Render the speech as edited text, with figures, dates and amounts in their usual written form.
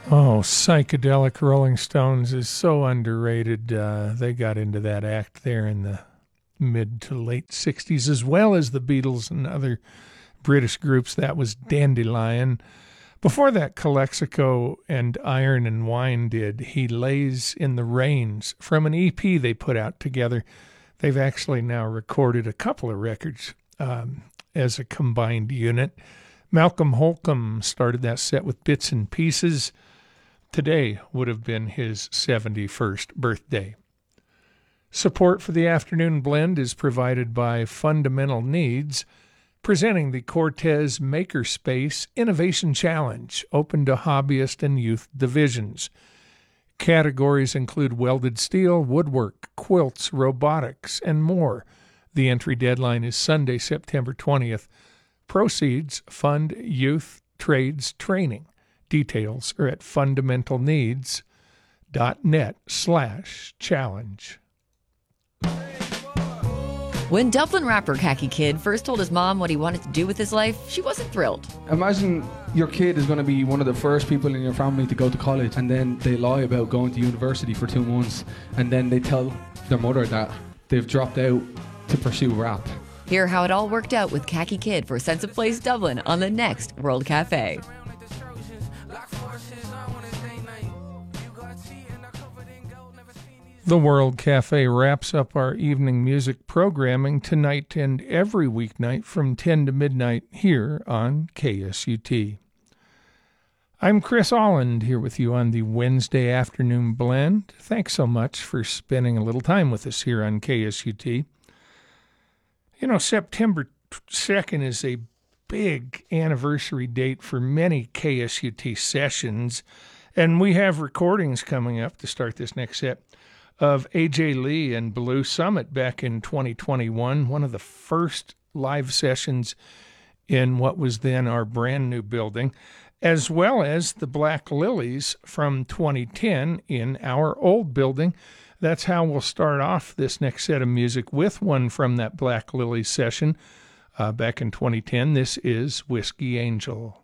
Oh, psychedelic Rolling Stones is so underrated. They got into that act there in the mid to late 60s, as well as the Beatles and other British groups. That was Dandelion. Before that, Calexico and Iron and Wine did He Lays in the Rains from an EP they put out together. They've actually now recorded a couple of records as a combined unit. Malcolm Holcomb started that set with Bits and Pieces. Today would have been his 71st birthday. Support for the afternoon blend is provided by Fundamental Needs, presenting the Cortez Makerspace Innovation Challenge, open to hobbyist and youth divisions. Categories include welded steel, woodwork, quilts, robotics, and more. The entry deadline is Sunday, September 20th. Proceeds fund youth trades training. Details are at fundamentalneeds.net/challenge. When Dublin rapper Khaki Kid first told his mom what he wanted to do with his life, she wasn't thrilled. Imagine your kid is going to be one of the first people in your family to go to college, and then they lie about going to university for 2 months, and then they tell their mother that they've dropped out to pursue rap. Hear how it all worked out with Khaki Kid for Sense of Place Dublin on the next World Cafe. The World Cafe wraps up our evening music programming tonight and every weeknight from 10 to midnight here on KSUT. I'm Chris Alland here with you on the Wednesday afternoon blend. Thanks so much for spending a little time with us here on KSUT. You know, September 2nd is a big anniversary date for many KSUT sessions, and we have recordings coming up to start this next set of A.J. Lee and Blue Summit back in 2021, one of the first live sessions in what was then our brand new building, as well as the Black Lilies from 2010 in our old building. That's how we'll start off this next set of music, with one from that Black Lilies session back in 2010. This is Whiskey Angel.